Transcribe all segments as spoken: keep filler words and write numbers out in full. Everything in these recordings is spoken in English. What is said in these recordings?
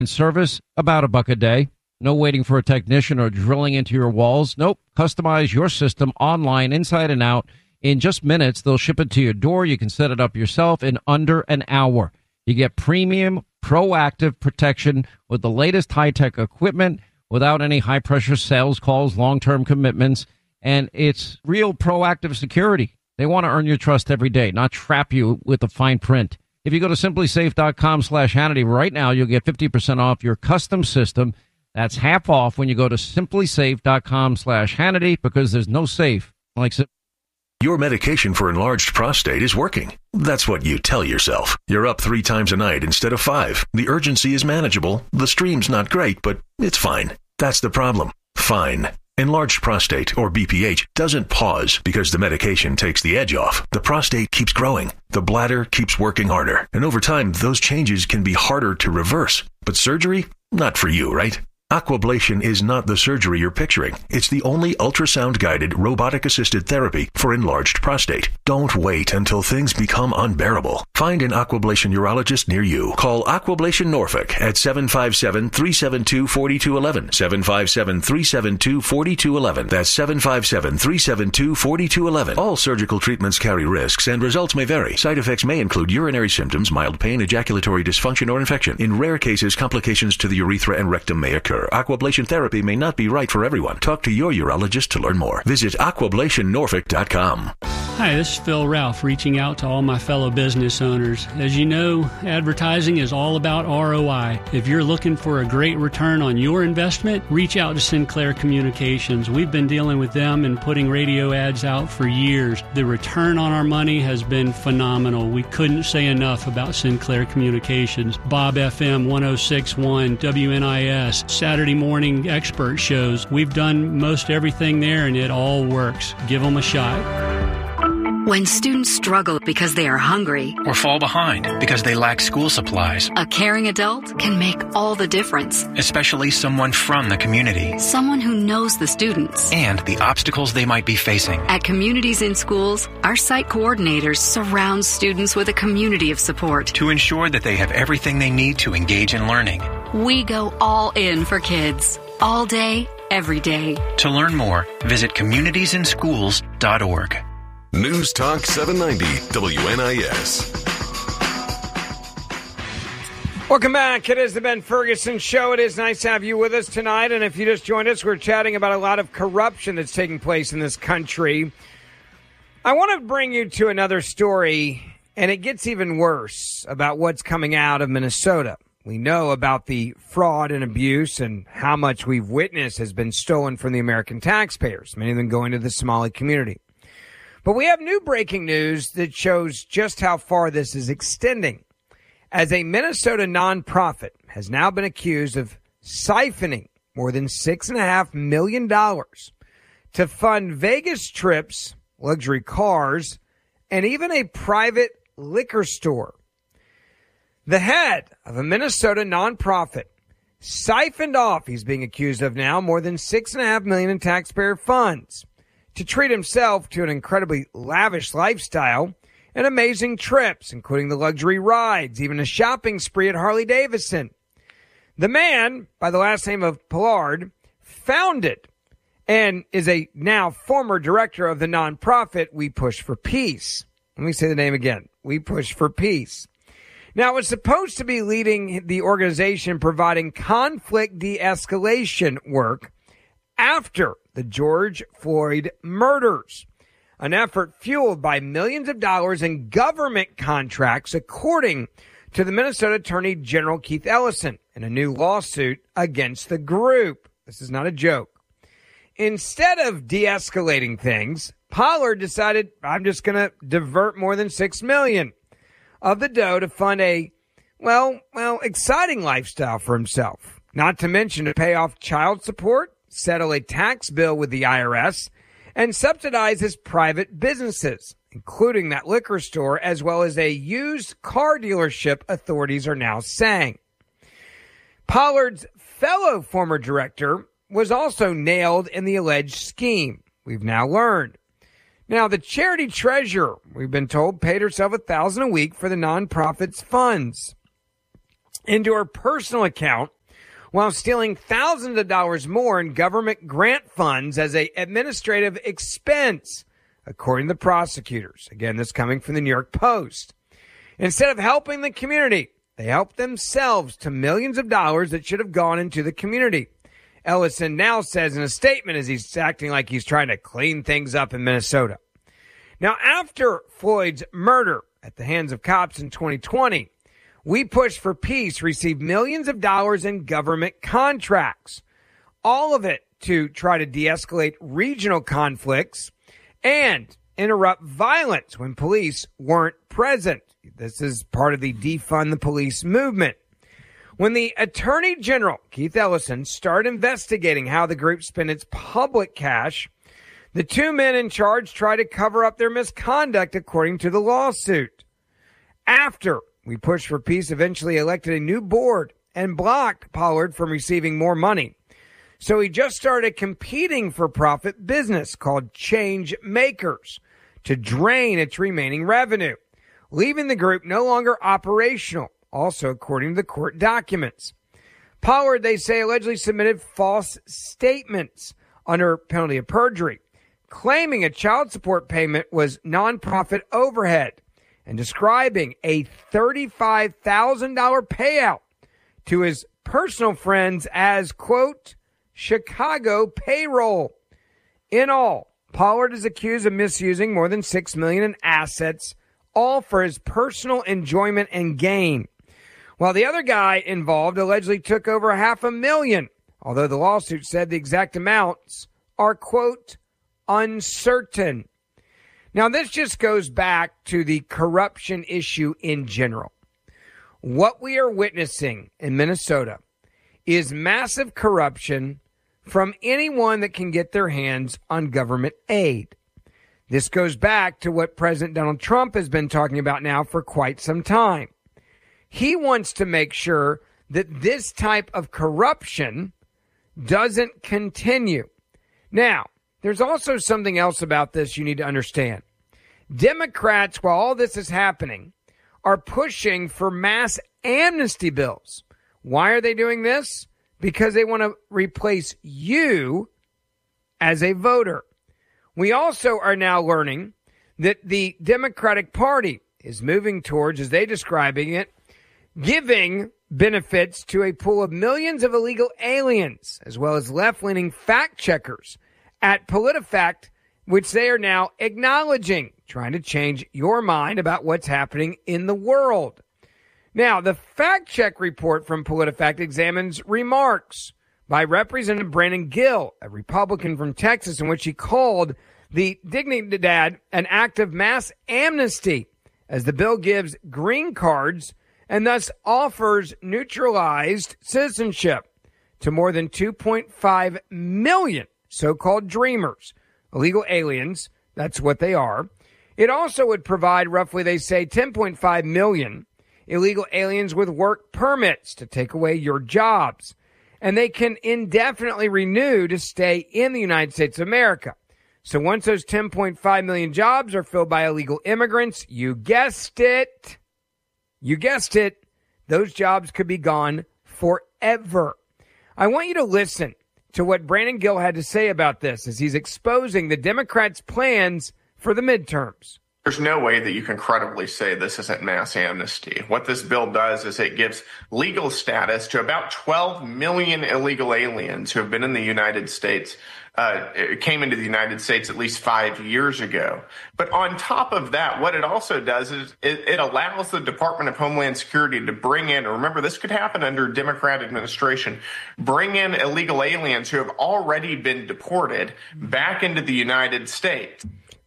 service, about a buck a day. No waiting for a technician or drilling into your walls. Nope. Customize your system online, inside and out. In just minutes, they'll ship it to your door. You can set it up yourself in under an hour. You get premium, proactive protection with the latest high-tech equipment without any high-pressure sales calls, long-term commitments, and it's real proactive security. They want to earn your trust every day, not trap you with the fine print. If you go to simplysafe.com slash Hannity right now, you'll get fifty percent off your custom system. That's half off when you go to simplysafe.com slash Hannity, because there's no safe like Sim- Your medication for enlarged prostate is working. That's what you tell yourself. You're up three times a night instead of five. The urgency is manageable. The stream's not great, but it's fine. That's the problem. Fine. Enlarged prostate, or B P H, doesn't pause because the medication takes the edge off. The prostate keeps growing. The bladder keeps working harder. And over time, those changes can be harder to reverse. But surgery? Not for you, right? Aquablation is not the surgery you're picturing. It's the only ultrasound-guided, robotic-assisted therapy for enlarged prostate. Don't wait until things become unbearable. Find an Aquablation urologist near you. Call Aquablation Norfolk at seven five seven, three seven two, four two one one. seven five seven, three seven two, four two one one. That's seven five seven, three seven two, four two one one. All surgical treatments carry risks, and results may vary. Side effects may include urinary symptoms, mild pain, ejaculatory dysfunction, or infection. In rare cases, complications to the urethra and rectum may occur. Aquablation therapy may not be right for everyone. Talk to your urologist to learn more. Visit aquablation norfolk dot com. Hi, this is Phil Ralph reaching out to all my fellow business owners. As you know, advertising is all about R O I. If you're looking for a great return on your investment, reach out to Sinclair Communications. We've been dealing with them and putting radio ads out for years. The return on our money has been phenomenal. We couldn't say enough about Sinclair Communications. Bob F M one oh six point one, W N I S, Saturday morning expert shows. We've done most everything there, and it all works. Give them a shot. When students struggle because they are hungry or fall behind because they lack school supplies, a caring adult can make all the difference. Especially someone from the community. Someone who knows the students and the obstacles they might be facing. At Communities in Schools, our site coordinators surround students with a community of support to ensure that they have everything they need to engage in learning. We go all in for kids, all day, every day. To learn more, visit communities in schools dot org. News Talk seven ninety W N I S. Welcome back. It is the Ben Ferguson Show. It is nice to have you with us tonight. And if you just joined us, we're chatting about a lot of corruption that's taking place in this country. I want to bring you to another story, and it gets even worse about what's coming out of Minnesota. We know about the fraud and abuse and how much we've witnessed has been stolen from the American taxpayers, many of them going to the Somali community. But we have new breaking news that shows just how far this is extending, as a Minnesota nonprofit has now been accused of siphoning more than six point five million dollars to fund Vegas trips, luxury cars, and even a private liquor store. The head of a Minnesota nonprofit siphoned off, he's being accused of now, more than six point five million dollars in taxpayer funds to treat himself to an incredibly lavish lifestyle and amazing trips, including the luxury rides, even a shopping spree at Harley-Davidson. The man, by the last name of Pollard, founded and is a now former director of the nonprofit We Push for Peace. Let me say the name again. We Push for Peace. Now, it was supposed to be leading the organization providing conflict de-escalation work after the George Floyd murders, an effort fueled by millions of dollars in government contracts, according to the Minnesota Attorney General Keith Ellison in a new lawsuit against the group. This is not a joke. Instead of de-escalating things, Pollard decided, I'm just going to divert more than six million dollars of the dough to fund a, well, well, exciting lifestyle for himself. Not to mention to pay off child support, settle a tax bill with the I R S, and subsidize his private businesses, including that liquor store, as well as a used car dealership, authorities are now saying. Pollard's fellow former director was also nailed in the alleged scheme, we've now learned. Now, the charity treasurer, we've been told, paid herself a thousand dollars a week for the nonprofit's funds. into her personal account while stealing thousands of dollars more in government grant funds as a administrative expense, according to the prosecutors. Again, this coming from the New York Post. Instead of helping the community, they helped themselves to millions of dollars that should have gone into the community. Ellison now says in a statement as he's acting like he's trying to clean things up in Minnesota. Now, after Floyd's murder at the hands of cops in twenty twenty, We Push for Peace received millions of dollars in government contracts, all of it to try to de-escalate regional conflicts and interrupt violence when police weren't present. This is part of the defund the police movement. When the Attorney General, Keith Ellison, started investigating how the group spent its public cash, the two men in charge tried to cover up their misconduct, according to the lawsuit. After We Push for Peace eventually elected a new board and blocked Pollard from receiving more money. So he just started a competing for-profit business called Change Makers to drain its remaining revenue, leaving the group no longer operational, also according to the court documents. Pollard, they say, allegedly submitted false statements under penalty of perjury, claiming a child support payment was nonprofit overhead and describing a thirty-five thousand dollars payout to his personal friends as, quote, Chicago payroll. In all, Pollard is accused of misusing more than six million dollars in assets, all for his personal enjoyment and gain, while the other guy involved allegedly took over half a million, although the lawsuit said the exact amounts are, quote, uncertain. Now, this just goes back to the corruption issue in general. What we are witnessing in Minnesota is massive corruption from anyone that can get their hands on government aid. This goes back to what President Donald Trump has been talking about now for quite some time. He wants to make sure that this type of corruption doesn't continue. Now, there's also something else about this you need to understand. Democrats, while all this is happening, are pushing for mass amnesty bills. Why are they doing this? Because they want to replace you as a voter. We also are now learning that the Democratic Party is moving towards, as they describing it, giving benefits to a pool of millions of illegal aliens, as well as left-leaning fact-checkers at PolitiFact, which they are now acknowledging, trying to change your mind about what's happening in the world. Now, the fact-check report from PolitiFact examines remarks by Representative Brandon Gill, a Republican from Texas, in which he called the Dignidad an act of mass amnesty, as the bill gives green cards and thus offers neutralized citizenship to more than two point five million so-called dreamers, illegal aliens. That's what they are. It also would provide roughly, they say, ten point five million illegal aliens with work permits to take away your jobs. And they can indefinitely renew to stay in the United States of America. So once those ten point five million jobs are filled by illegal immigrants, you guessed it, you guessed it, those jobs could be gone forever. I want you to listen to what Brandon Gill had to say about this as he's exposing the Democrats' plans for the midterms. There's no way that you can credibly say this isn't mass amnesty. What this bill does is it gives legal status to about twelve million illegal aliens who have been in the United States, uh, came into the United States at least five years ago. But on top of that, what it also does is it, it allows the Department of Homeland Security to bring in, remember, this could happen under a Democrat administration, bring in illegal aliens who have already been deported back into the United States.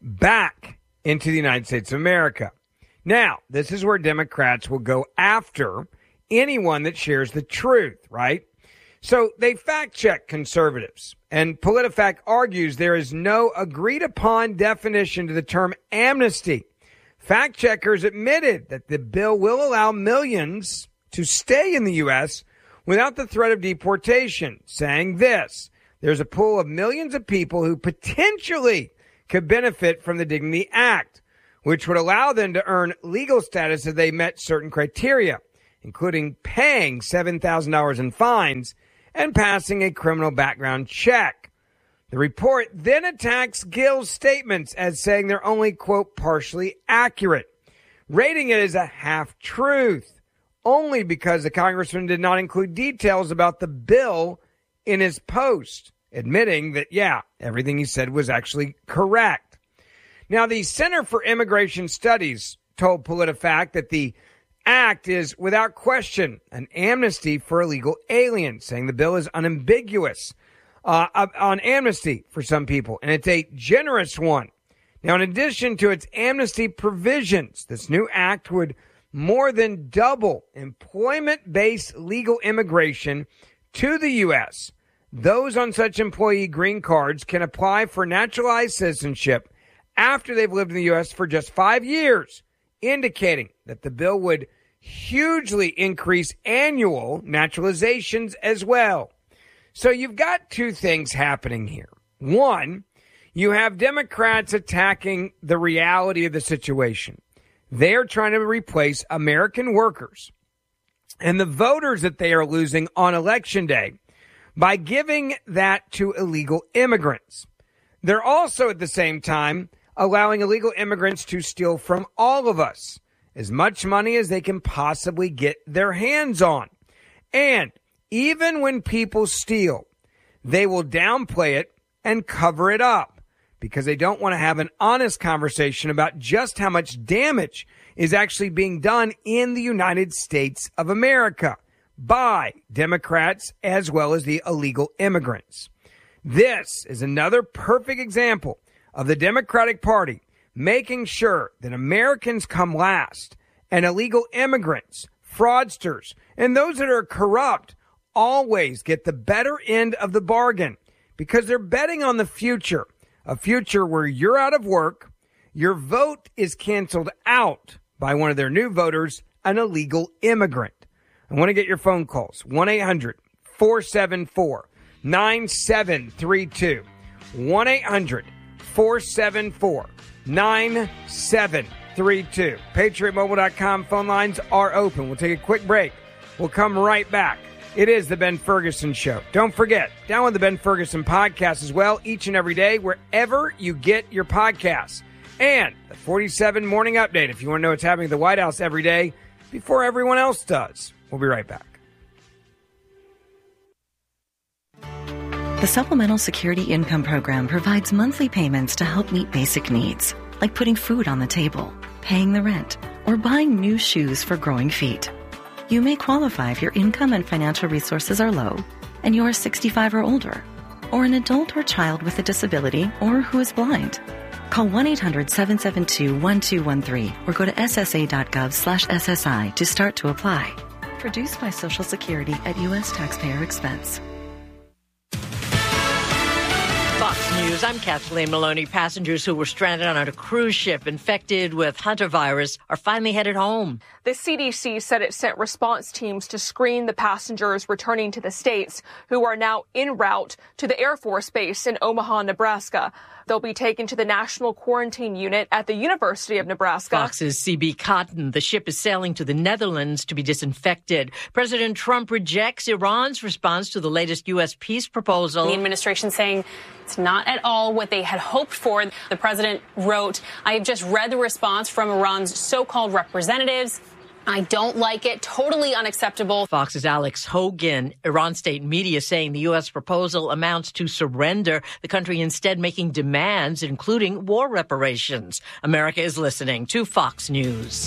Back into the United States of America. Now, this is where Democrats will go after anyone that shares the truth, right? So they fact-check conservatives, and PolitiFact argues there is no agreed-upon definition to the term amnesty. Fact-checkers admitted that the bill will allow millions to stay in the U S without the threat of deportation, saying this: there's a pool of millions of people who potentially could benefit from the Dignity Act, which would allow them to earn legal status if they met certain criteria, including paying seven thousand dollars in fines and passing a criminal background check. The report then attacks Gill's statements as saying they're only, quote, partially accurate, rating it as a half-truth, only because the congressman did not include details about the bill in his post, admitting that, yeah, everything he said was actually correct. Now, the Center for Immigration Studies told PolitiFact that the act is, without question, an amnesty for illegal aliens, saying the bill is unambiguous uh, on amnesty for some people, and it's a generous one. Now, in addition to its amnesty provisions, this new act would more than double employment-based legal immigration to the U S. Those on such employee green cards can apply for naturalized citizenship after they've lived in the U S for just five years, indicating that the bill would hugely increase annual naturalizations as well. So you've got two things happening here. One, you have Democrats attacking the reality of the situation. They're trying to replace American workers and the voters that they are losing on Election Day by giving that to illegal immigrants. They're also at the same time allowing illegal immigrants to steal from all of us as much money as they can possibly get their hands on. And even when people steal, they will downplay it and cover it up because they don't want to have an honest conversation about just how much damage is actually being done in the United States of America by Democrats as well as the illegal immigrants. This is another perfect example of the Democratic Party making sure that Americans come last and illegal immigrants, fraudsters, and those that are corrupt always get the better end of the bargain because they're betting on the future, a future where you're out of work, your vote is canceled out by one of their new voters, an illegal immigrant. I want to get your phone calls, one eight hundred four seven four nine seven three two, one eight hundred four seven four nine seven three two. Patriot Mobile dot com phone lines are open. We'll take a quick break. We'll come right back. It is the Ben Ferguson Show. Don't forget, download the Ben Ferguson podcast as well each and every day wherever you get your podcasts. And the forty-seven Morning Update if you want to know what's happening at the White House every day before everyone else does. We'll be right back. The Supplemental Security Income Program provides monthly payments to help meet basic needs, like putting food on the table, paying the rent, or buying new shoes for growing feet. You may qualify if your income and financial resources are low and you are sixty-five or older, or an adult or child with a disability or who is blind. Call one eight hundred seven seven two one two one three or go to S S A dot gov slash S S I to start to apply. Produced by Social Security at U S taxpayer expense. Fox News, I'm Kathleen Maloney. Passengers who were stranded on a cruise ship infected with hantavirus are finally headed home. The C D C said it sent response teams to screen the passengers returning to the States who are now en route to the Air Force Base in Omaha, Nebraska. They'll be taken to the National Quarantine Unit at the University of Nebraska. Fox's C B Cotton. The ship is sailing to the Netherlands to be disinfected. President Trump rejects Iran's response to the latest U S peace proposal. The administration saying it's not at all what they had hoped for. The president wrote, I have just read the response from Iran's so-called representatives. I don't like it. Totally unacceptable. Fox's Alex Hogan. Iran state media saying the U S proposal amounts to surrender, the country instead making demands, including war reparations. America is listening to Fox News.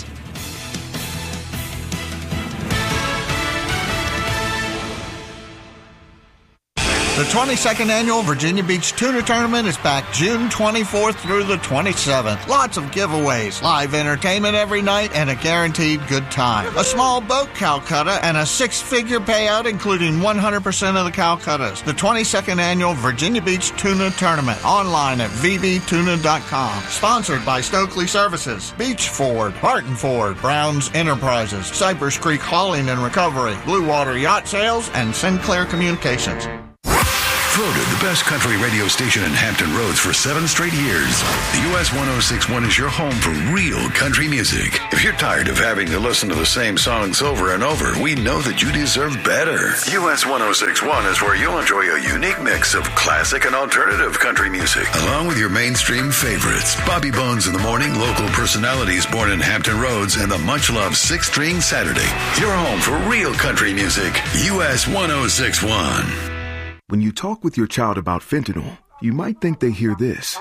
The twenty-second Annual Virginia Beach Tuna Tournament is back June twenty-fourth through the twenty-seventh. Lots of giveaways, live entertainment every night, and a guaranteed good time. A small boat Calcutta and a six-figure payout, including one hundred percent of the Calcuttas. The twenty-second Annual Virginia Beach Tuna Tournament, online at v b tuna dot com. Sponsored by Stokely Services, Beach Ford, Barton Ford, Browns Enterprises, Cypress Creek Hauling and Recovery, Blue Water Yacht Sales, and Sinclair Communications. Voted the best country radio station in Hampton Roads for seven straight years. U S one oh six point one is your home for real country music. If you're tired of having to listen to the same songs over and over, we know that you deserve better. U S one oh six point one is where you'll enjoy a unique mix of classic and alternative country music, along with your mainstream favorites. Bobby Bones in the morning, local personalities born in Hampton Roads, and the much-loved Six String Saturday. Your home for real country music. U S one oh six point one. When you talk with your child about fentanyl, you might think they hear this.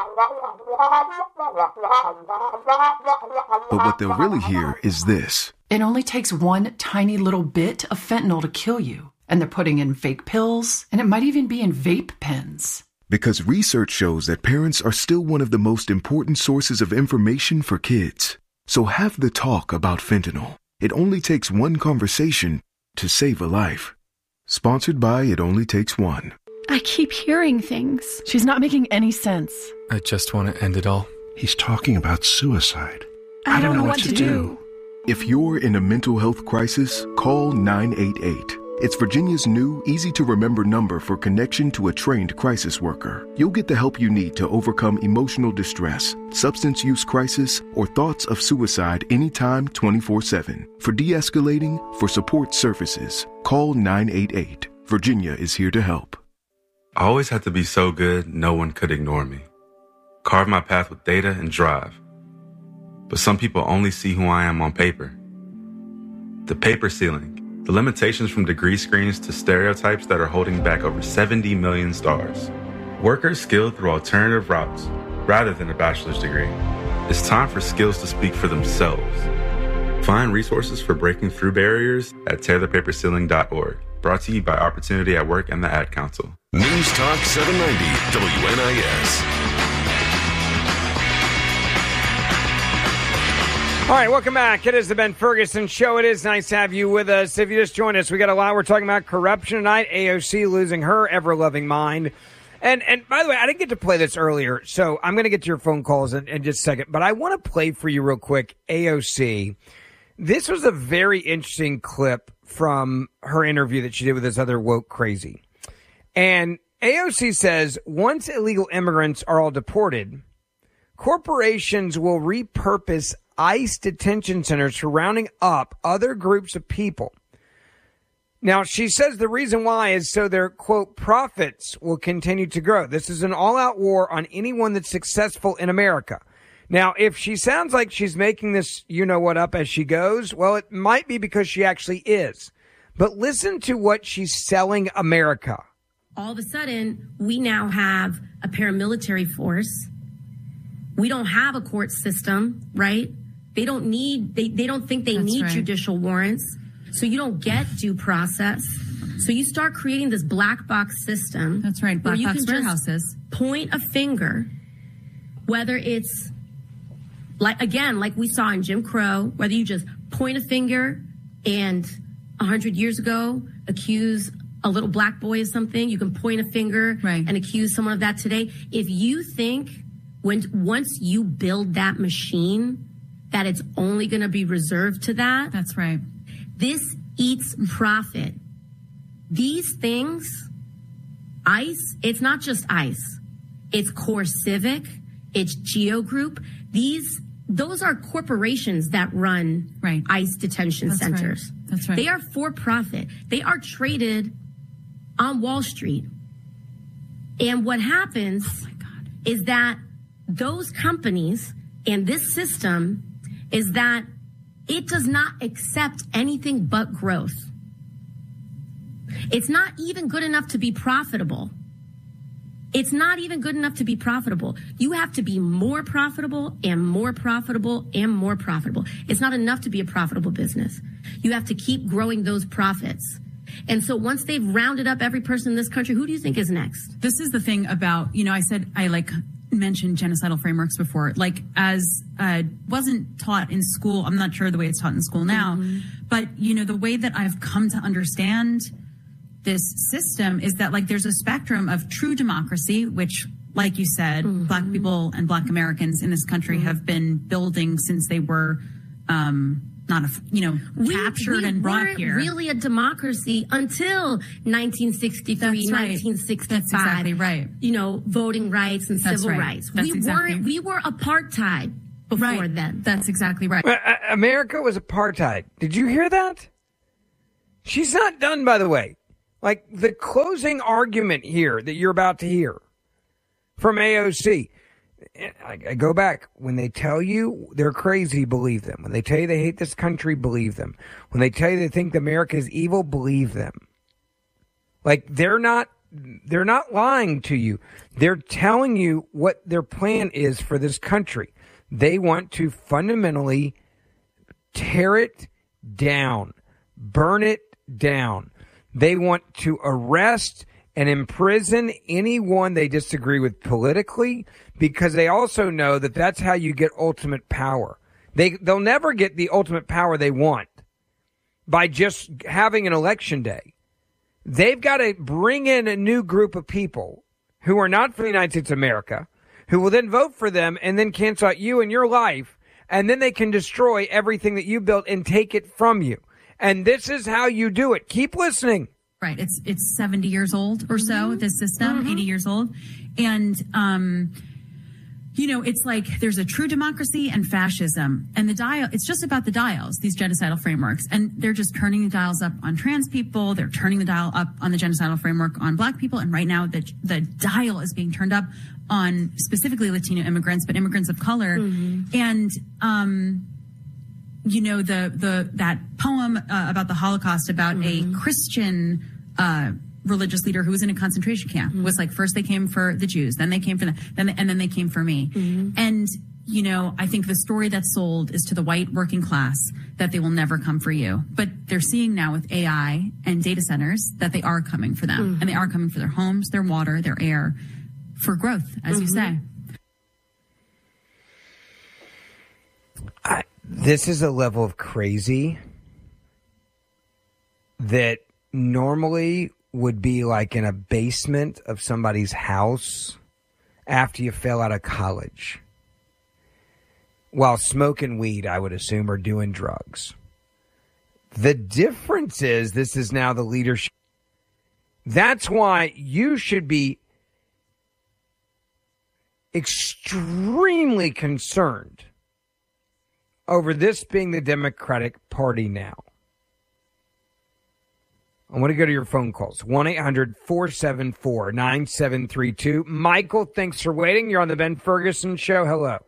But what they'll really hear is this. It only takes one tiny little bit of fentanyl to kill you. And they're putting in fake pills, and it might even be in vape pens. Because research shows that parents are still one of the most important sources of information for kids. So have the talk about fentanyl. It only takes one conversation to save a life. Sponsored by It Only Takes One. I keep hearing things. She's not making any sense. I just want to end it all. He's talking about suicide. I, I don't, don't know, know what, what to do. do. If you're in a mental health crisis, call nine eight eight. It's Virginia's new, easy-to-remember number for connection to a trained crisis worker. You'll get the help you need to overcome emotional distress, substance use crisis, or thoughts of suicide anytime twenty-four seven. For de-escalating, for support services, call nine eight eight. Virginia is here to help. I always had to be so good, no one could ignore me. Carve my path with data and drive. But some people only see who I am on paper. The paper ceiling. The limitations from degree screens to stereotypes that are holding back over seventy million stars. Workers skilled through alternative routes rather than a bachelor's degree. It's time for skills to speak for themselves. Find resources for breaking through barriers at tear the paper ceiling dot org. Brought to you by Opportunity at Work and the Ad Council. News Talk seven ninety W N I S. All right, welcome back. It is the Ben Ferguson Show. It is nice to have you with us. If you just joined us, we got a lot. We're talking about corruption tonight. A O C losing her ever-loving mind. And and by the way, I didn't get to play this earlier, so I'm going to get to your phone calls in, in just a second. But I want to play for you real quick, A O C. This was a very interesting clip from her interview that she did with this other woke crazy. And A O C says, once illegal immigrants are all deported, corporations will repurpose ICE detention centers for rounding up other groups of people. Now, she says the reason why is so their, quote, profits will continue to grow. This is an all-out war on anyone that's successful in America. Now, if she sounds like she's making this you-know-what up as she goes, well, it might be because she actually is. But listen to what she's selling America. All of a sudden, we now have a paramilitary force. We don't have a court system, right? They don't need, they, they don't think they That's need right. judicial warrants. So you don't get due process. So you start creating this black box system. That's right, black box warehouses. Point a finger, whether it's, like again, like we saw in Jim Crow, whether you just point a finger and a hundred years ago accuse a little black boy of something, you can point a finger right. and accuse someone of that today. If you think when once you build that machine, that it's only going to be reserved to that. That's right. This eats profit. These things, ICE, it's not just ICE. It's Core Civic. It's Geo Group. These, those are corporations that run right. ICE detention That's centers. Right. That's right. They are for profit. They are traded on Wall Street. And what happens oh my God. is that those companies and this system is that it does not accept anything but growth. It's not even good enough to be profitable. It's not even good enough to be profitable. You have to be more profitable and more profitable and more profitable. It's not enough to be a profitable business. You have to keep growing those profits. And so once they've rounded up every person in this country, who do you think is next? This is the thing about, you know, I said I like mentioned genocidal frameworks before, like as uh wasn't taught in school. I'm not sure the way it's taught in school now, mm-hmm. but you know, the way that I've come to understand this system is that like there's a spectrum of true democracy, which, like you said, mm-hmm. Black people and Black Americans in this country mm-hmm. have been building since they were um not a, you know, we, captured we and brought weren't here. really a democracy until nineteen sixty-three, That's right. nineteen sixty-five. That's exactly right. You know, voting rights and That's civil right. rights. That's we exactly weren't. We were apartheid before right. then. That's exactly right. Uh, America was apartheid. Did you hear that? She's not done, by the way. Like the closing argument here that you're about to hear from A O C. I, I go back. When they tell you they're crazy, believe them. When they tell you they hate this country, believe them. When they tell you they think America is evil, believe them. Like they're not, they're not lying to you. They're telling you what their plan is for this country. They want to fundamentally tear it down, burn it down. They want to arrest and imprison anyone they disagree with politically, because they also know that that's how you get ultimate power. They, they'll never get the ultimate power they want by just having an election day. They've got to bring in a new group of people who are not from the United States of America, who will then vote for them and then cancel out you and your life, and then they can destroy everything that you built and take it from you. And this is how you do it. Keep listening. Right. It's it's seventy years old or so, this system, mm-hmm. eighty years old. And, um, you know, it's like there's a true democracy and fascism. And the dial, it's just about the dials, these genocidal frameworks. And they're just turning the dials up on trans people. They're turning the dial up on the genocidal framework on black people. And right now, the, the dial is being turned up on specifically Latino immigrants, but immigrants of color. Mm-hmm. And, um, you know, the, the, that poem uh, about the Holocaust, about mm-hmm. a Christian, uh, religious leader who was in a concentration camp mm-hmm. was like, first they came for the Jews, then they came for the, then, they, and then they came for me. Mm-hmm. And, you know, I think the story that's sold is to the white working class that they will never come for you. But they're seeing now with A I and data centers that they are coming for them mm-hmm. and they are coming for their homes, their water, their air, for growth, as mm-hmm. you say. I, this is a level of crazy that normally would be like in a basement of somebody's house after you fell out of college while smoking weed, I would assume, or doing drugs. The difference is this is now the leadership. That's why you should be extremely concerned over this being the Democratic Party now. I want to go to your phone calls. one eight hundred four seven four nine seven three two. Michael, thanks for waiting. You're on the Ben Ferguson Show. Hello.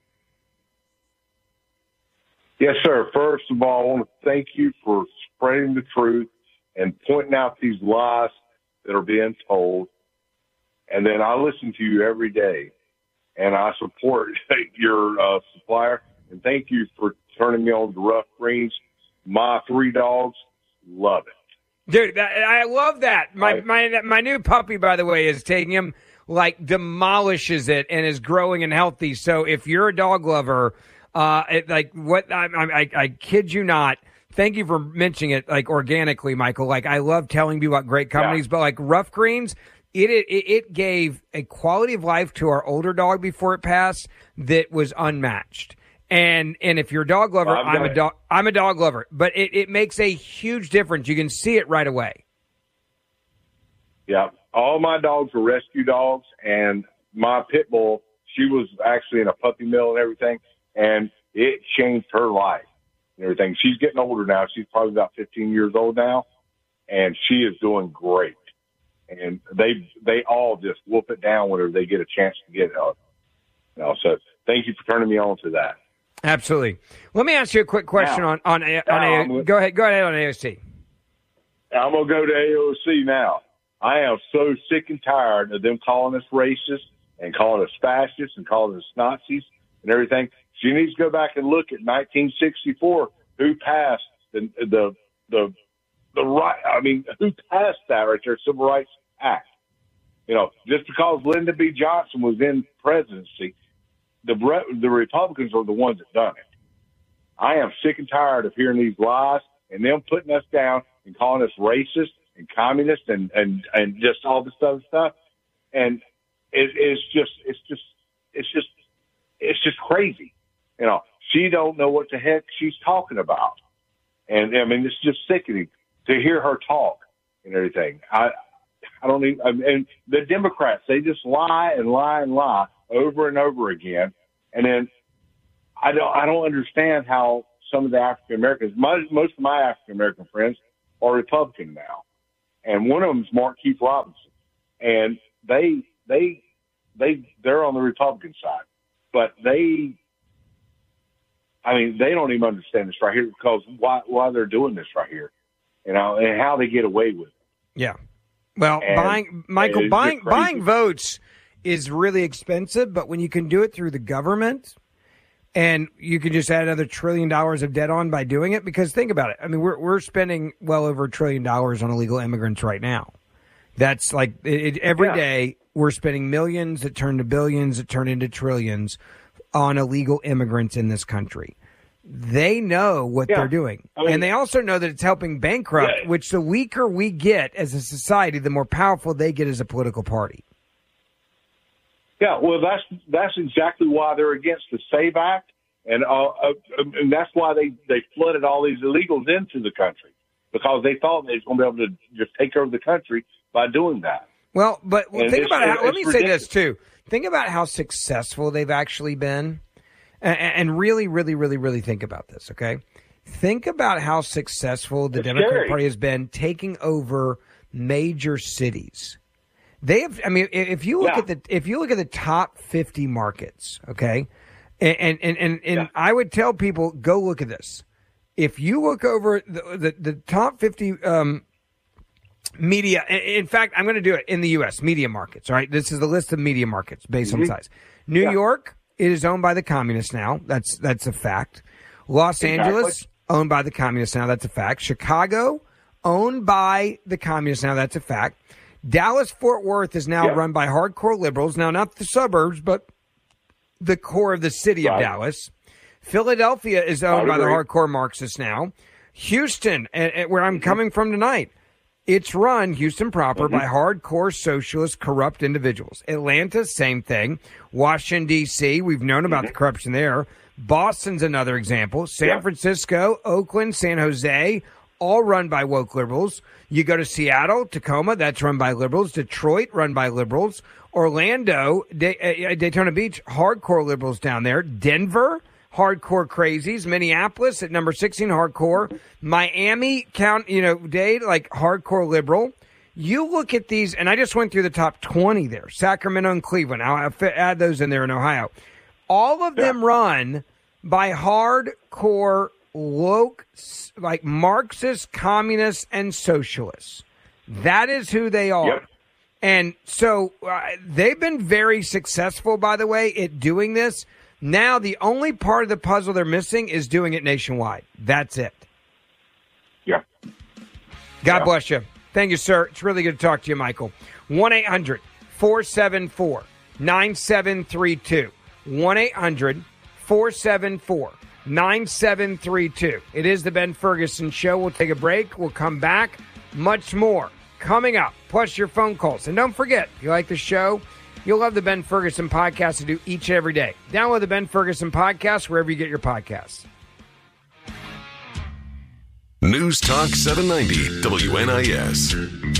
Yes, sir. First of all, I want to thank you for spreading the truth and pointing out these lies that are being told. And then I listen to you every day, and I support your uh, supplier. And thank you for turning me on to Rough Greens. My three dogs love it. Dude, that, I love that. My, my my new puppy, by the way, is taking him, like, demolishes it and is growing and healthy. So if you're a dog lover, uh, it, like, what, I, I, I kid you not, thank you for mentioning it, like, organically, Michael. Like, I love telling people about great companies, yeah. but, like, Rough Greens, it, it, it gave a quality of life to our older dog before it passed that was unmatched. And and if you're a dog lover, well, I'm a dog. I'm a dog lover, but it, it makes a huge difference. You can see it right away. Yeah, all my dogs were rescue dogs, and my pit bull, she was actually in a puppy mill and everything, and it changed her life and everything. She's getting older now. She's probably about fifteen years old now, and she is doing great. And they they all just whoop it down whenever they get a chance to get it. You know, so thank you for turning me on to that. Absolutely. Let me ask you a quick question now, on on, on, on a, go ahead go ahead on A O C. I'm gonna go to A O C now. I am so sick and tired of them calling us racist and calling us fascists and calling us Nazis and everything. She needs to go back and look at nineteen sixty-four. Who passed the the the the right? I mean, who passed that right there? Civil Rights Act. You know, just because Lyndon B. Johnson was in presidency. The the Republicans are the ones that done it. I am sick and tired of hearing these lies and them putting us down and calling us racist and communist and, and, and just all this other stuff. And it, it's just it's just it's just it's just crazy. You know, she don't know what the heck she's talking about. And I mean, it's just sickening to hear her talk and everything. I, I don't even, I mean, and the Democrats, they just lie and lie and lie over and over again. And then I don't, I don't understand how some of the African Americans, most, most of my African American friends are Republican now. And one of them is Mark Keith Robinson. And they, they, they, they're on the Republican side, but they, I mean, they don't even understand this right here because why, why they're doing this right here, you know, and how they get away with it. Yeah. Well, And buying, Michael, it's buying, just crazy. buying votes is really expensive, but when you can do it through the government and you can just add another trillion dollars of debt on by doing it, because think about it. I mean, we're, we're spending well over a trillion dollars on illegal immigrants right now. That's like it, every Yeah. day we're spending millions that turn to billions that turn into trillions on illegal immigrants in this country. They know what Yeah. they're doing. I mean- and they also know that it's helping bankrupt, Yeah. which the weaker we get as a society, the more powerful they get as a political party. Yeah, well, that's that's exactly why they're against the SAVE Act, and uh, uh, and that's why they, they flooded all these illegals into the country, because they thought they was going to be able to just take over the country by doing that. Well, but well, And think it's- about how, let it's me say ridiculous. this too. Think about how successful they've actually been, and, and really, really, really, really think about this. Okay, think about how successful the It's Democratic scary. Party has been taking over major cities. They have. I mean, if you look Yeah. at the if you look at the top fifty markets, okay, and and and and, and Yeah. I would tell people go look at this. If you look over the the, the top fifty. Um, Media. In fact, I'm going to do it in the U S media markets. All right, this is the list of media markets based on Mhm. size. New Yeah. York it is owned by the communists now. That's that's a fact. Los Exactly. Angeles owned by the communists now. That's a fact. Chicago owned by the communists now. That's a fact. Dallas Fort Worth is now Yeah. run by hardcore liberals. Now, not the suburbs, but the core of the city of Right. Dallas. Philadelphia is owned I by the agree. hardcore Marxists now. Houston, and, and where I'm coming from tonight, it's run, Houston proper, Mm-hmm. by hardcore socialist, corrupt individuals. Atlanta, same thing. Washington, D C, we've known about the corruption there. Boston's another example. San Mm-hmm. Yeah. Francisco, Oakland, San Jose, all run by woke liberals. You go to Seattle, Tacoma, that's run by liberals. Detroit, run by liberals. Orlando, Day- uh, Daytona Beach, hardcore liberals down there. Denver, hardcore crazies. Minneapolis at number sixteen, hardcore. Miami, count, you know, Dade, like hardcore liberal. You look at these, and I just went through the top twenty there. Sacramento and Cleveland. I'll add those in there in Ohio. All of them run by hardcore, woke, like Marxist, communists, and socialists. That is who they are. Yep. And so uh, they've been very successful, by the way, at doing this. Now, the only part of the puzzle they're missing is doing it nationwide. That's it. Yeah. God Yeah. bless you. Thank you, sir. It's really good to talk to you, Michael. one eight hundred four seven four nine seven three two. one eight hundred four seven four nine seven three two. It is the Ben Ferguson Show. We'll take a break. We'll come back. Much more coming up, plus your phone calls. And don't forget, if you like the show, you'll love the Ben Ferguson podcast to do each and every day. Download the Ben Ferguson podcast wherever you get your podcasts. News Talk seven ninety W N I S.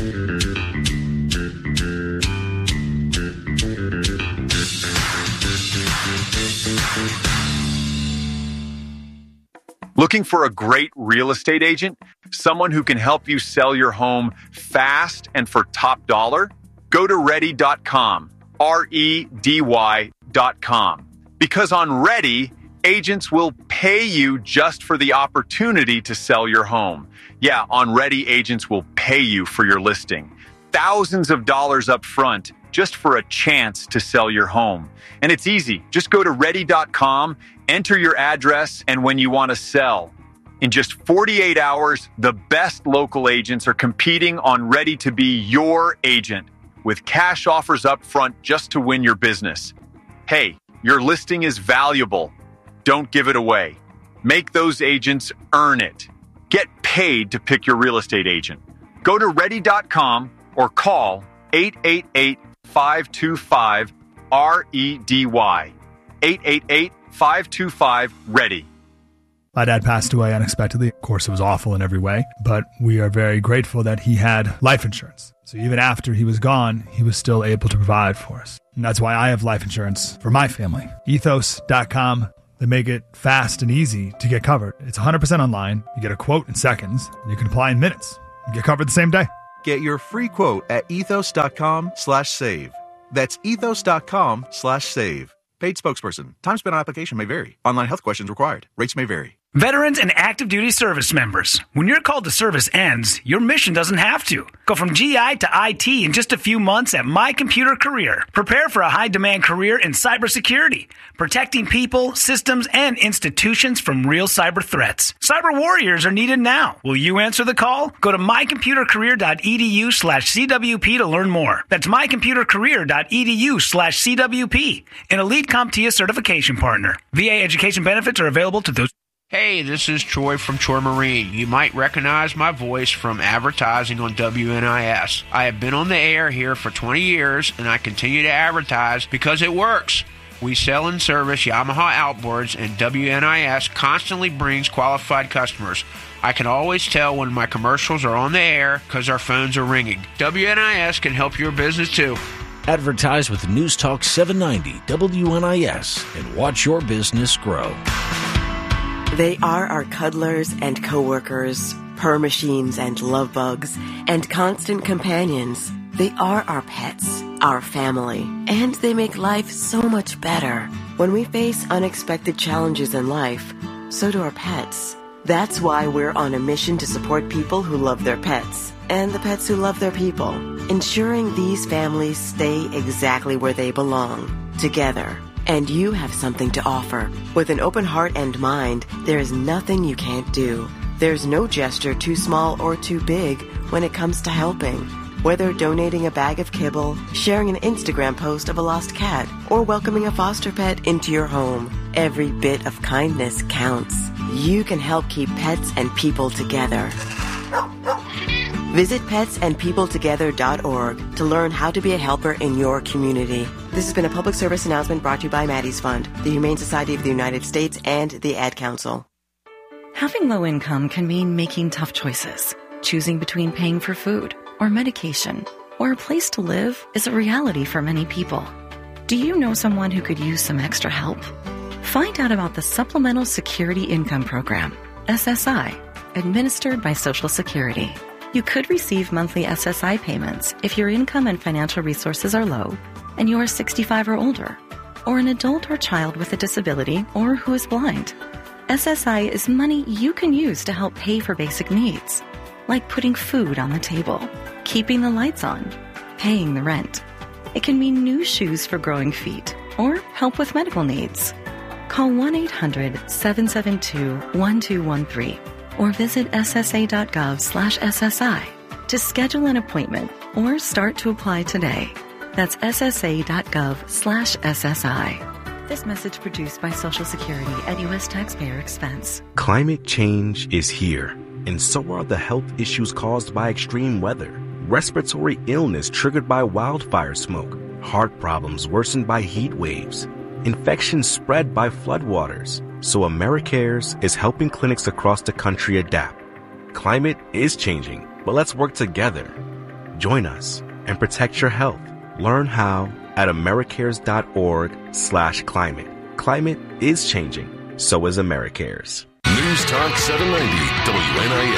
Looking for a great real estate agent? Someone who can help you sell your home fast and for top dollar? Go to ready dot com, R E D Y dot com. Because on Ready, agents will pay you just for the opportunity to sell your home. Yeah, on Ready, agents will pay you for your listing. Thousands of dollars up front just for a chance to sell your home. And it's easy. Just go to ready dot com, enter your address, and when you want to sell. In just forty-eight hours, the best local agents are competing on Ready to be your agent with cash offers up front just to win your business. Hey, your listing is valuable. Don't give it away. Make those agents earn it. Get paid to pick your real estate agent. Go to ready dot com or call eight eight eight, five two five, R E D Y. eight eight eight, five two five, READY. My dad passed away unexpectedly. Of course, it was awful in every way, but we are very grateful that he had life insurance. So even after he was gone, he was still able to provide for us. And that's why I have life insurance for my family. ethos dot com. They make it fast and easy to get covered. It's one hundred percent online. You get a quote in seconds, and you can apply in minutes. You get covered the same day. Get your free quote at ethos dot com slash save. That's ethos dot com slash save. Paid spokesperson. Time spent on application may vary. Online health questions required. Rates may vary. Veterans and active duty service members. When your call to service ends, your mission doesn't have to. Go from G I to I T in just a few months at My Computer Career. Prepare for a high-demand career in cybersecurity, protecting people, systems, and institutions from real cyber threats. Cyber warriors are needed now. Will you answer the call? Go to my computer career dot e d u slash C W P to learn more. That's my computer career dot e d u slash C W P, an elite CompTIA certification partner. V A education benefits are available to those. Hey, this is Troy from Troy Marine. You might recognize my voice from advertising on W N I S. I have been on the air here for twenty years, and I continue to advertise because it works. We sell and service Yamaha outboards, and W N I S constantly brings qualified customers. I can always tell when my commercials are on the air because our phones are ringing. W N I S can help your business too. Advertise with News Talk seven ninety W N I S and watch your business grow. They are our cuddlers and coworkers, purr machines and love bugs, and constant companions. They are our pets, our family, and they make life so much better. When we face unexpected challenges in life, so do our pets. That's why we're on a mission to support people who love their pets and the pets who love their people, ensuring these families stay exactly where they belong, together. And you have something to offer. With an open heart and mind, there is nothing you can't do. There's no gesture too small or too big when it comes to helping. Whether donating a bag of kibble, sharing an Instagram post of a lost cat, or welcoming a foster pet into your home, every bit of kindness counts. You can help keep pets and people together. Visit pets and people together dot org to learn how to be a helper in your community. This has been a public service announcement brought to you by Maddie's Fund, the Humane Society of the United States, and the Ad Council. Having low income can mean making tough choices. Choosing between paying for food or medication or a place to live is a reality for many people. Do you know someone who could use some extra help? Find out about the Supplemental Security Income Program, S S I, administered by Social Security. You could receive monthly S S I payments if your income and financial resources are low and you are sixty-five or older, or an adult or child with a disability or who is blind. S S I is money you can use to help pay for basic needs, like putting food on the table, keeping the lights on, paying the rent. It can mean new shoes for growing feet or help with medical needs. Call one eight hundred seven seven two one two one three or visit S S A dot gov slash S S I to schedule an appointment or start to apply today. That's S S A dot gov slash S S I. This message produced by Social Security at U S taxpayer expense. Climate change is here, and so are the health issues caused by extreme weather. Respiratory illness triggered by wildfire smoke, heart problems worsened by heat waves, infections spread by floodwaters. So AmeriCares is helping clinics across the country adapt. Climate is changing, but let's work together. Join us and protect your health. Learn how at americares dot org slash climate. Climate is changing. So is AmeriCares. News Talk seven ninety W N I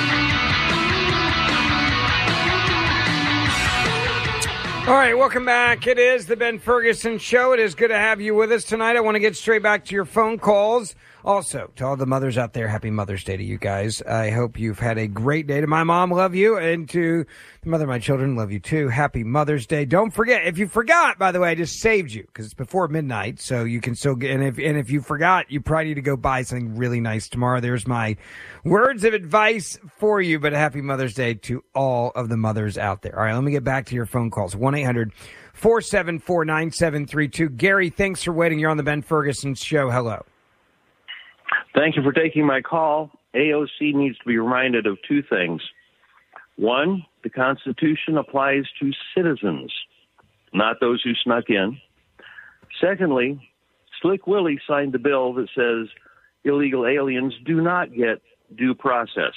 S. All right, welcome back. It is the Ben Ferguson Show. It is good to have you with us tonight. I want to get straight back to your phone calls. Also, to all the mothers out there, happy Mother's Day to you guys. I hope you've had a great day. To my mom, love you. And to the mother of my children, love you too. Happy Mother's Day. Don't forget, if you forgot, by the way, I just saved you because it's before midnight. So you can still get, and if, and if you forgot, you probably need to go buy something really nice tomorrow. There's my words of advice for you. But a happy Mother's Day to all of the mothers out there. All right, let me get back to your phone calls. one eight hundred four seven four nine seven three two. Gary, thanks for waiting. You're on the Ben Ferguson Show. Hello. Thank you for taking my call. A O C needs to be reminded of two things. One, the Constitution applies to citizens, not those who snuck in. Secondly, Slick Willie signed the bill that says illegal aliens do not get due process.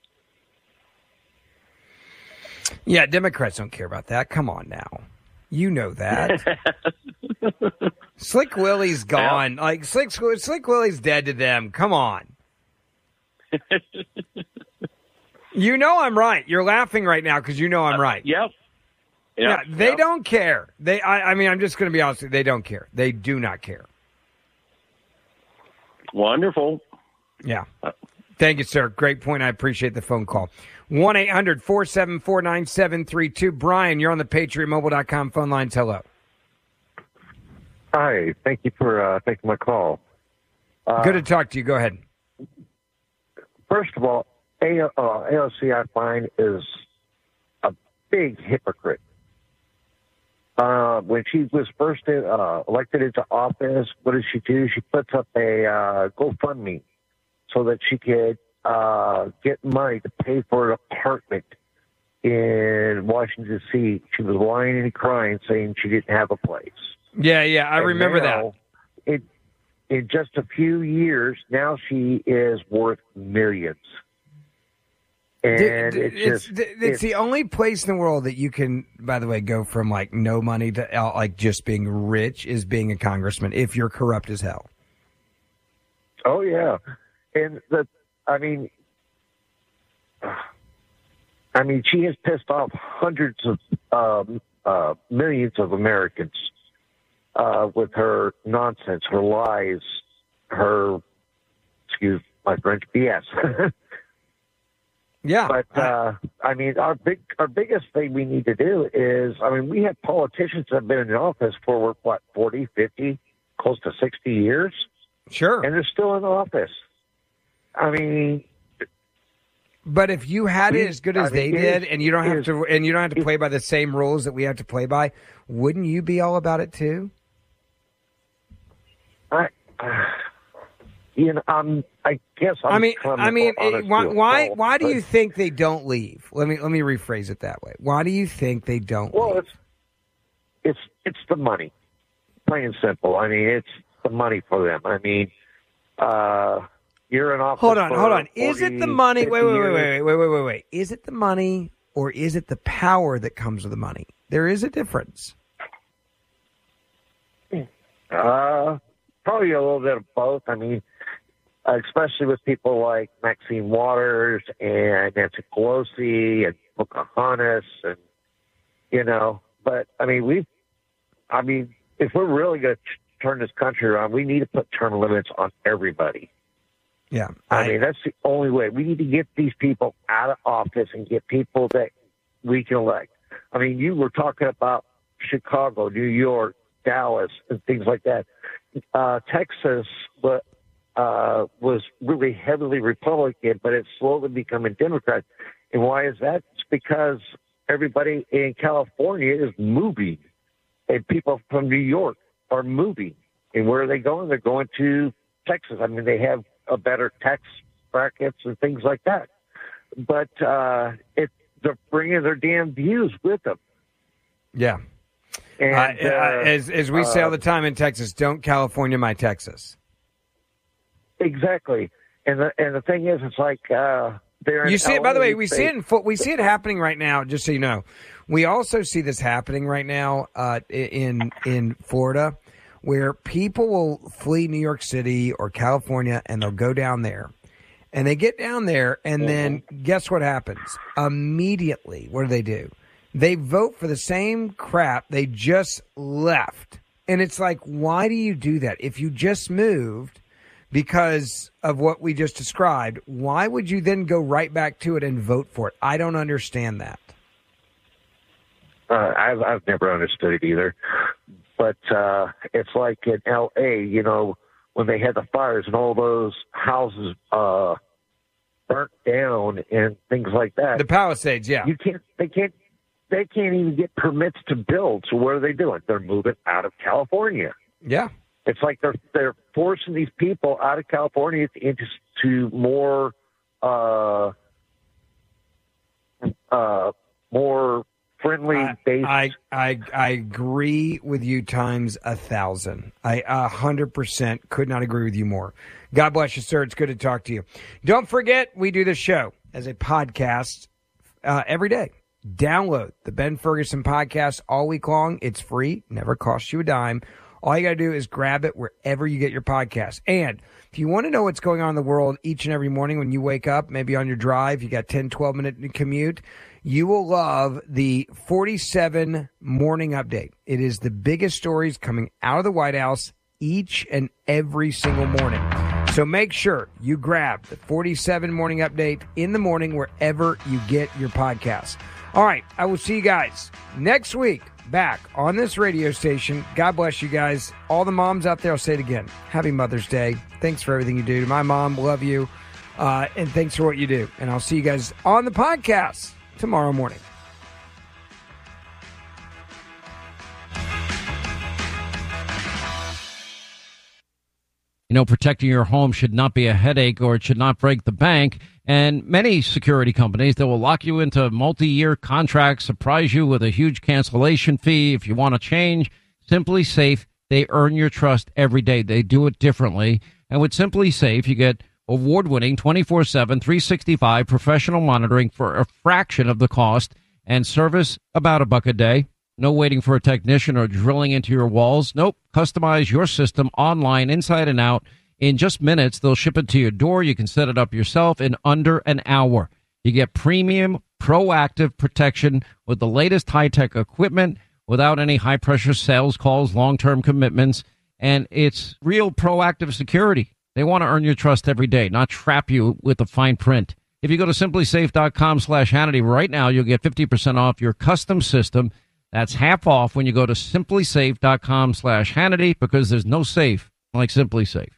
Yeah, Democrats don't care about that. Come on now. You know that. Slick Willie's gone. Yeah. Like, Slick, Slick Willie's dead to them. Come on. You know I'm right. You're laughing right now because you know I'm right. Uh, yep. Yeah, yep. they yep. don't care. They, I, I mean, I'm just going to be honest with you. They don't care. They do not care. Wonderful. Yeah. Thank you, sir. Great point. I appreciate the phone call. one eight hundred four seven four nine seven three two. Brian, you're on the patriot mobile dot com phone lines. Hello. Hi. Thank you for uh, taking my call. Uh, Good to talk to you. Go ahead. First of all, A O C, I find, is a big hypocrite. Uh, when she was first uh, elected into office, what did she do? She puts up a uh, GoFundMe so that she could uh, get money to pay for an apartment in Washington, D C She was whining and crying, saying she didn't have a place. Yeah, yeah, I and remember now, that. It, in just a few years, now she is worth millions. And D- d- it's, it's, just, d- it's, it's the only place in the world that you can, by the way, go from like no money to uh, like just being rich is being a congressman if you're corrupt as hell. Oh, yeah. And the, I mean, I mean, she has pissed off hundreds of um, uh, millions of Americans uh, with her nonsense, her lies, her, excuse my French, B S. Yeah. But, uh, I mean, our big, our biggest thing we need to do is, I mean, we have politicians that have been in office for, what, forty, fifty, close to sixty years? Sure. And they're still in office. I mean... But if you had it as good as I mean, they did, is, and you don't have is, to, and you don't have to play by the same rules that we have to play by, wouldn't you be all about it too? I, uh, you know, um, I guess. I'm I mean, I mean, it, why, why, fault, why do but, you think they don't leave? Let me, let me rephrase it that way. Why do you think they don't? Well, leave? it's, it's, it's the money, plain and simple. I mean, it's the money for them. I mean, uh. You're in office. Hold on, hold on. forty, Is it the money? Wait, wait, wait, years. wait, wait, wait, wait, wait. Is it the money or is it the power that comes with the money? There is a difference. Uh, probably a little bit of both. I mean, especially with people like Maxine Waters and Nancy Pelosi and Pocahontas, and you know. But I mean, we. I mean, if we're really going to turn this country around, we need to put term limits on everybody. Yeah. I, I mean, that's the only way. We need to get these people out of office and get people that we can elect. I mean, you were talking about Chicago, New York, Dallas, and things like that. Uh, Texas uh, was really heavily Republican, but it's slowly becoming Democrat. And why is that? It's because everybody in California is moving, and people from New York are moving. And where are they going? They're going to Texas. I mean, they have a better tax brackets and things like that. But uh, it, they're bringing their damn views with them. Yeah. And, uh, uh, as as we say all the time in Texas, don't California my Texas. Exactly. And the and the thing is, it's like uh, they're you in see it. By the way, L A, we they, see it. In, we see it happening right now. Just so you know, we also see this happening right now uh, in in Florida, where people will flee New York City or California and they'll go down there. And they get down there, and then guess what happens? Immediately, what do they do? They vote for the same crap they just left. And it's like, why do you do that? If you just moved because of what we just described, why would you then go right back to it and vote for it? I don't understand that. Uh, I've, I've never understood it either. But uh, it's like in L A, you know, when they had the fires and all those houses uh, burnt down and things like that. The Palisades, yeah. You can't. They can't. They can't even get permits to build. So what are they doing? They're moving out of California. Yeah. It's like they're they're forcing these people out of California into to more uh, uh, more friendly I, based. I, I I agree with you times a thousand. I a hundred percent could not agree with you more. God bless you, sir. It's good to talk to you. Don't forget, we do this show as a podcast uh, every day. Download the Ben Ferguson podcast all week long. It's free, never costs you a dime. All you got to do is grab it wherever you get your podcast. And if you want to know what's going on in the world each and every morning when you wake up, maybe on your drive, you got ten, twelve minute commute, you will love the forty-seven Morning Update. It is the biggest stories coming out of the White House each and every single morning. So make sure you grab the forty-seven Morning Update in the morning wherever you get your podcast. All right, I will see you guys next week back on this radio station. God bless you guys. All the moms out there, I'll say it again. Happy Mother's Day. Thanks for everything you do. To my mom, love you. Uh, and thanks for what you do. And I'll see you guys on the podcast tomorrow morning. You know, protecting your home should not be a headache, or it should not break the bank. And many security companies, they will lock you into multi-year contracts, surprise you with a huge cancellation fee if you want to change. Simply Safe, they earn your trust every day. They do it differently. And with Simply Safe, you get award-winning twenty-four seven, three sixty-five professional monitoring for a fraction of the cost, and service about a buck a day. No waiting for a technician or drilling into your walls. Nope. Customize your system online, inside and out. In just minutes, they'll ship it to your door. You can set it up yourself in under an hour. You get premium, proactive protection with the latest high-tech equipment without any high-pressure sales calls, long-term commitments, and it's real proactive security. They want to earn your trust every day, not trap you with the fine print. If you go to simplysafe.com slash Hannity right now, you'll get fifty percent off your custom system. That's half off when you go to simplysafe.com slash Hannity, because there's no safe like Simply Safe.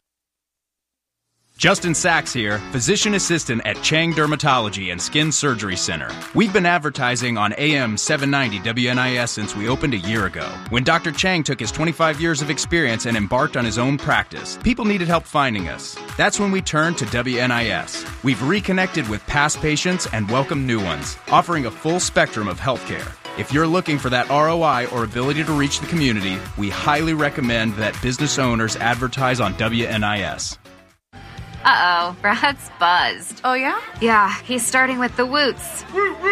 Justin Sachs here, physician assistant at Chang Dermatology and Skin Surgery Center. We've been advertising on A M seven ninety W N I S since we opened a year ago. When Doctor Chang took his twenty-five years of experience and embarked on his own practice, people needed help finding us. That's when we turned to W N I S. We've reconnected with past patients and welcomed new ones, offering a full spectrum of healthcare. If you're looking for that R O I or ability to reach the community, we highly recommend that business owners advertise on W N I S. Uh-oh, Brad's buzzed. Oh, yeah? Yeah, he's starting with the woots.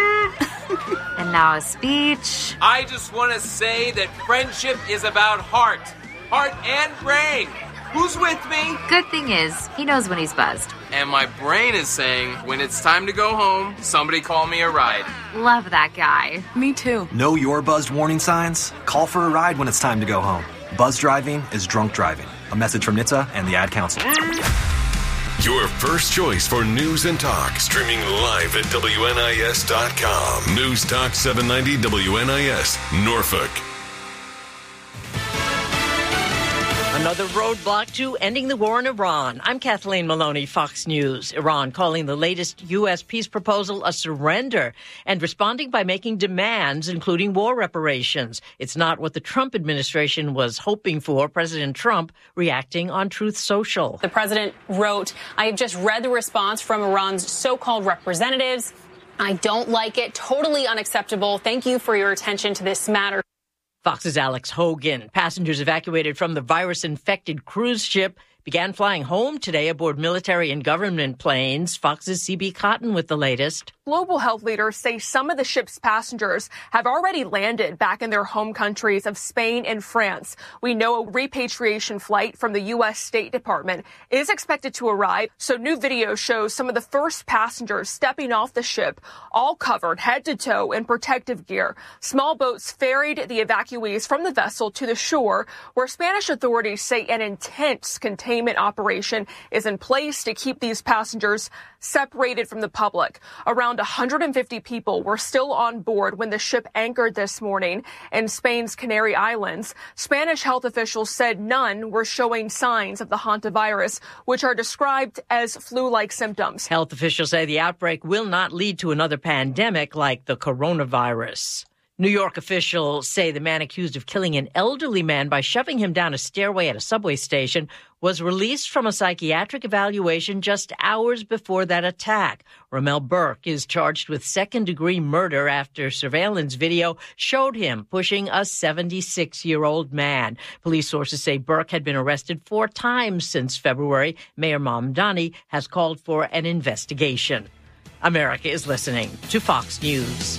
And now a speech. I just want to say that friendship is about heart. Heart and brain. Who's with me? Good thing is, he knows when he's buzzed. And my brain is saying, when it's time to go home, somebody call me a ride. Love that guy. Me too. Know your buzzed warning signs? Call for a ride when it's time to go home. Buzz driving is drunk driving. A message from N H T S A and the Ad Council. Your first choice for news and talk, streaming live at W N I S dot com. News Talk seven ninety W N I S, Norfolk. Another roadblock to ending the war in Iran. I'm Kathleen Maloney, Fox News. Iran calling the latest U S peace proposal a surrender and responding by making demands, including war reparations. It's not what the Trump administration was hoping for. President Trump reacting on Truth Social. The president wrote, I have just read the response from Iran's so-called representatives. I don't like it. Totally unacceptable. Thank you for your attention to this matter. Fox's Alex Hogan. Passengers evacuated from the virus-infected cruise ship began flying home today aboard military and government planes. Fox's C B Cotton with the latest. Global health leaders say some of the ship's passengers have already landed back in their home countries of Spain and France. We know a repatriation flight from the U S State Department is expected to arrive. So new video shows some of the first passengers stepping off the ship, all covered head to toe in protective gear. Small boats ferried the evacuees from the vessel to the shore, where Spanish authorities say an intense containment operation is in place to keep these passengers separated from the public. Around one hundred fifty people were still on board when the ship anchored this morning in Spain's Canary Islands. Spanish health officials said none were showing signs of the hantavirus, which are described as flu-like symptoms. Health officials say the outbreak will not lead to another pandemic like the coronavirus. New York officials say the man accused of killing an elderly man by shoving him down a stairway at a subway station was released from a psychiatric evaluation just hours before that attack. Ramel Burke is charged with second-degree murder after surveillance video showed him pushing a seventy-six-year-old man. Police sources say Burke had been arrested four times since February. Mayor Mamdani has called for an investigation. America is listening to Fox News.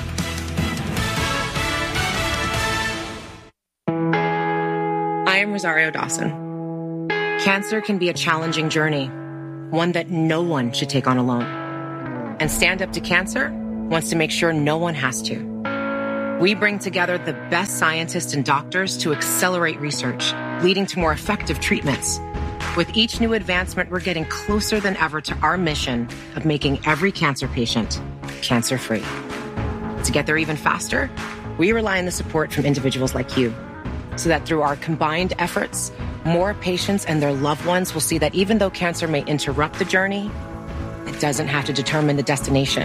I am Rosario Dawson. Cancer can be a challenging journey, one that no one should take on alone. And Stand Up to Cancer wants to make sure no one has to. We bring together the best scientists and doctors to accelerate research, leading to more effective treatments. With each new advancement, we're getting closer than ever to our mission of making every cancer patient cancer-free. To get there even faster, we rely on the support from individuals like you, so that through our combined efforts, more patients and their loved ones will see that even though cancer may interrupt the journey, it doesn't have to determine the destination.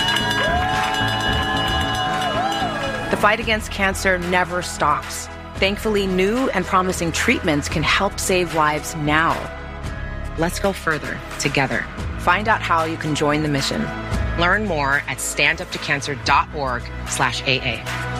The fight against cancer never stops. Thankfully, new and promising treatments can help save lives now. Let's go further together. Find out how you can join the mission. Learn more at standuptocancer.org slash AA.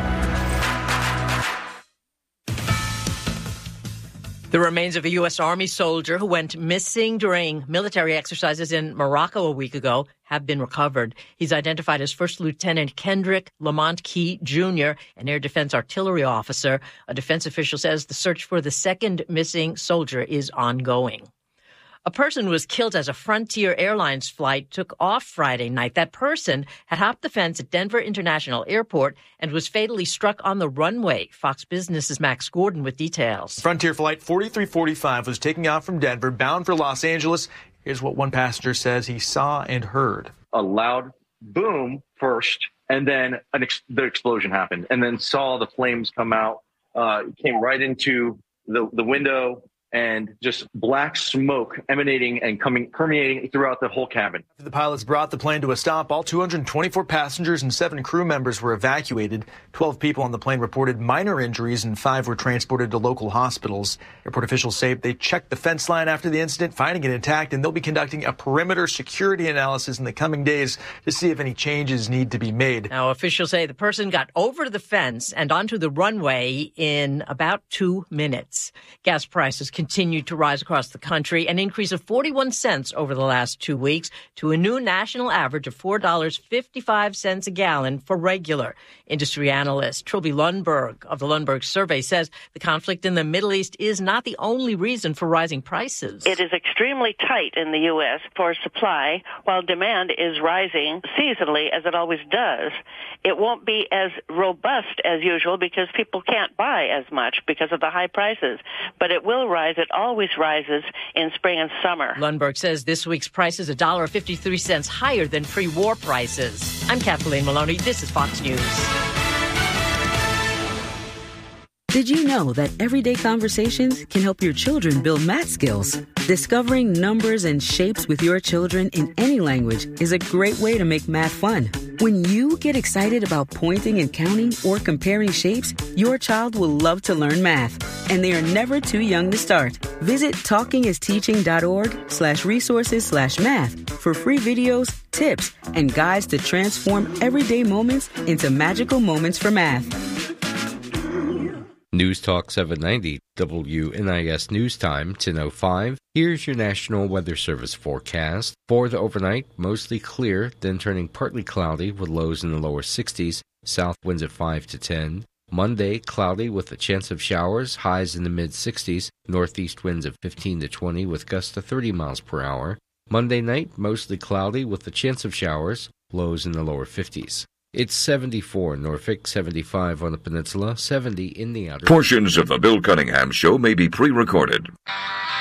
The remains of a U S. Army soldier who went missing during military exercises in Morocco a week ago have been recovered. He's identified as First Lieutenant Kendrick Lamont Key, Junior, an air defense artillery officer. A defense official says the search for the second missing soldier is ongoing. A person was killed as a Frontier Airlines flight took off Friday night. That person had hopped the fence at Denver International Airport and was fatally struck on the runway. Fox Business's Max Gordon with details. Frontier Flight forty-three forty-five was taking off from Denver, bound for Los Angeles. Here's what one passenger says he saw and heard. A loud boom first, and then an ex- the explosion happened, and then saw the flames come out, uh, came right into the, the window, and just black smoke emanating and coming permeating throughout the whole cabin. After the pilots brought the plane to a stop, all two hundred twenty-four passengers and seven crew members were evacuated. Twelve people on the plane reported minor injuries and five were transported to local hospitals. Airport officials say they checked the fence line after the incident, finding it intact, and they'll be conducting a perimeter security analysis in the coming days to see if any changes need to be made. Now, officials say the person got over the fence and onto the runway in about two minutes. Gas prices continued to rise across the country, an increase of forty-one cents over the last two weeks to a new national average of four dollars and fifty-five cents a gallon for regular. Industry analyst Trilby Lundberg of the Lundberg Survey says the conflict in the Middle East is not the only reason for rising prices. It is extremely tight in the U S for supply, while demand is rising seasonally, as it always does. It won't be as robust as usual because people can't buy as much because of the high prices, but it will rise. It always rises in spring and summer. Lundberg says this week's price is one dollar and fifty-three cents higher than pre-war prices. I'm Kathleen Maloney. This is Fox News. Did you know that everyday conversations can help your children build math skills? Discovering numbers and shapes with your children in any language is a great way to make math fun. When you get excited about pointing and counting or comparing shapes, your child will love to learn math. And they are never too young to start. Visit talkingisteaching.org slash resources slash math for free videos, tips, and guides to transform everyday moments into magical moments for math. News Talk seven ninety, W N I S News Time, ten oh five. Here's your National Weather Service forecast. For the overnight, mostly clear, then turning partly cloudy with lows in the lower sixties, south winds at five to ten. Monday, cloudy with a chance of showers, highs in the mid-sixties, northeast winds of fifteen to twenty with gusts to thirty miles per hour. Monday night, mostly cloudy with a chance of showers, lows in the lower fifties. It's seventy-four in Norfolk, seventy-five on the peninsula, seventy in the outer... Portions of the Bill Cunningham Show may be pre-recorded.